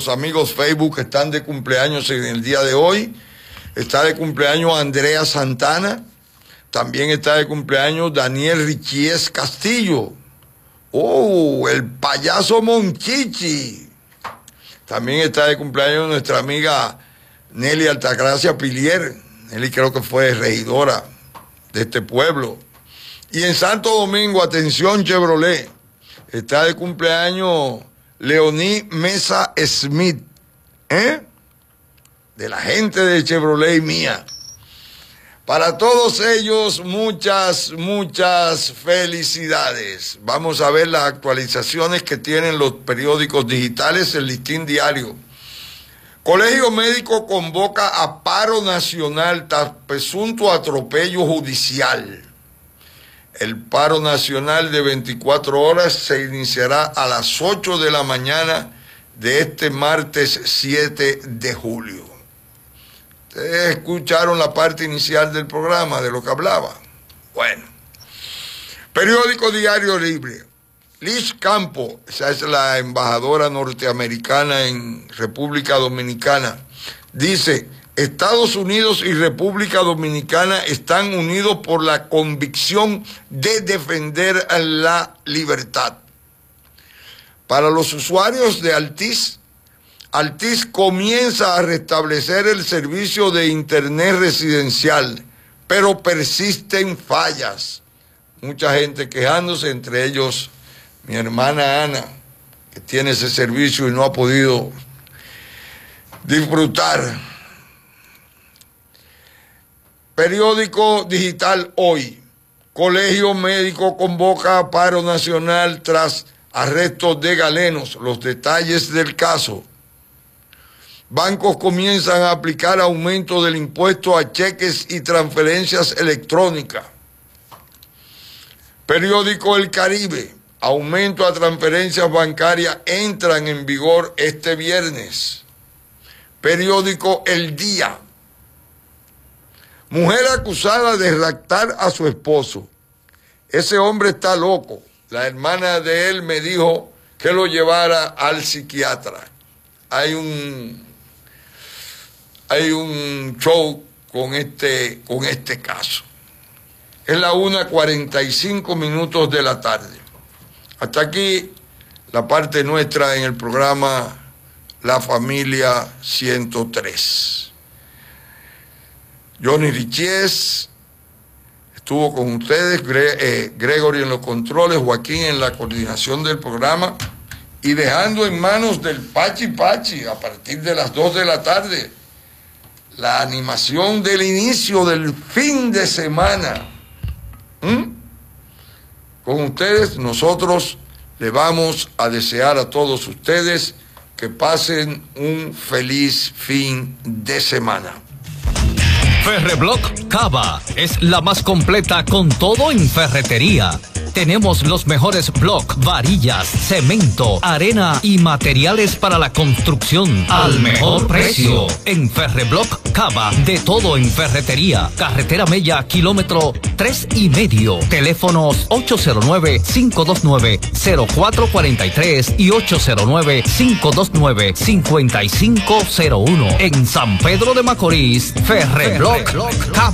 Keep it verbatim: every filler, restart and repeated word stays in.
los amigos Facebook que están de cumpleaños en el día de hoy. Está de cumpleaños Andrea Santana. También está de cumpleaños Daniel Richies Castillo. Oh, el payaso Monchichi. También está de cumpleaños nuestra amiga Nelly Altagracia Pilier. Nelly creo que fue regidora de este pueblo. Y en Santo Domingo, atención Chevrolet, está de cumpleaños Leoní Mesa Smith, ¿eh? De la gente de Chevrolet y mía. Para todos ellos, muchas, muchas felicidades. Vamos a ver las actualizaciones que tienen los periódicos digitales, el Listín Diario. Colegio Médico convoca a paro nacional tras presunto atropello judicial. El paro nacional de veinticuatro horas se iniciará a las ocho de la mañana de este martes siete de julio. Ustedes escucharon la parte inicial del programa de lo que hablaba. Bueno. Periódico Diario Libre. Liz Campo, esa es la embajadora norteamericana en República Dominicana, dice: Estados Unidos y República Dominicana están unidos por la convicción de defender la libertad. Para los usuarios de Altiz, Altiz comienza a restablecer el servicio de internet residencial, pero persisten fallas. Mucha gente quejándose, entre ellos mi hermana Ana, que tiene ese servicio y no ha podido disfrutar. Periódico digital Hoy. Colegio Médico convoca a paro nacional tras arrestos de galenos. Los detalles del caso. Bancos comienzan a aplicar aumento del impuesto a cheques y transferencias electrónicas. Periódico El Caribe. Aumento a transferencias bancarias entran en vigor este viernes. Periódico El Día. Mujer acusada de raptar a su esposo. Ese hombre está loco. La hermana de él me dijo que lo llevara al psiquiatra. Hay un, hay un show con este, con este caso. Es la una cuarenta y cinco minutos de la tarde. Hasta aquí la parte nuestra en el programa La Familia ciento tres. Johnny Richies estuvo con ustedes, Gre eh, Gregory en los controles, Joaquín en la coordinación del programa, y dejando en manos del Pachi Pachi a partir de las dos de la tarde la animación del inicio del fin de semana. ¿Mm? Con ustedes, nosotros le vamos a desear a todos ustedes que pasen un feliz fin de semana. Ferreblock Cava es la más completa con todo en ferretería. Tenemos los mejores bloques, varillas, cemento, arena y materiales para la construcción al mejor precio. En Ferreblock Cava, de todo en ferretería. Carretera Mella, kilómetro tres y medio. Teléfonos ocho cero nueve, cinco dos nueve, cero cuatro cuatro tres y ocho cero nueve, cinco dos nueve, cinco cinco cero uno. En San Pedro de Macorís, Ferreblock Cava.